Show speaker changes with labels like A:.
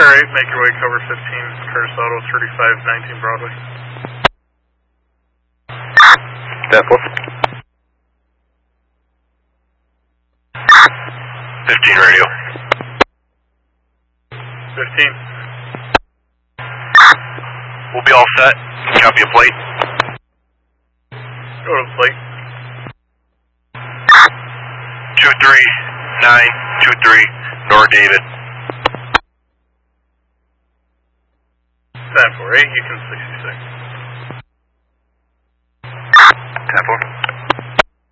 A: Alright, make your way cover 15, Curtis Auto, 3519 Broadway.
B: Temple. 15 radio.
A: 15.
B: We'll be all set. Copy a plate.
A: Go to the plate.
B: 23923, Nora David.
A: 10-4, 8, Houston 66.
B: Temple.